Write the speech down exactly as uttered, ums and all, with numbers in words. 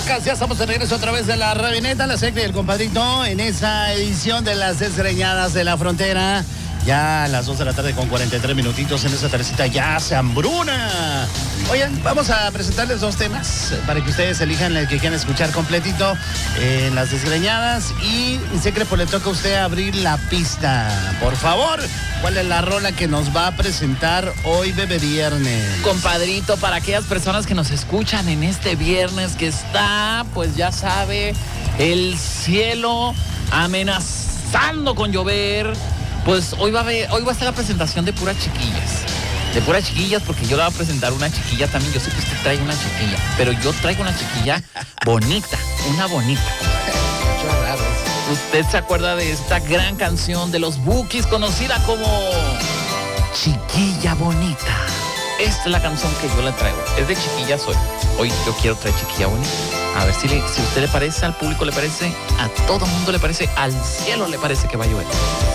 Pocas, ya estamos de regreso a través de la Rabineta, la Secre y el compadrito en esa edición de las desgreñadas de la frontera. Ya a las dos de la tarde con cuarenta y tres minutitos en esa tardecita ya se hambruna. Oigan, vamos a presentarles dos temas para que ustedes elijan el que quieran escuchar completito en las desgreñadas. Y Secre, pues le toca a usted abrir la pista. Por favor, ¿cuál es la rola que nos va a presentar hoy, bebé viernes? Compadrito, para aquellas personas que nos escuchan en este viernes que está, pues ya sabe, el cielo amenazando con llover. Pues hoy va a haber, hoy va a estar la presentación de puras chiquillas. De puras chiquillas, porque yo le voy a presentar una chiquilla también. Yo sé que usted trae una chiquilla, pero yo traigo una chiquilla bonita, una bonita. ¿Usted se acuerda de esta gran canción de los Bukis conocida como Chiquilla Bonita? Esta es la canción que yo le traigo. Es de chiquillas hoy. Hoy yo quiero traer Chiquilla Bonita. A ver si, le, si a usted le parece, al público le parece, a todo mundo le parece, al cielo le parece que va a llover.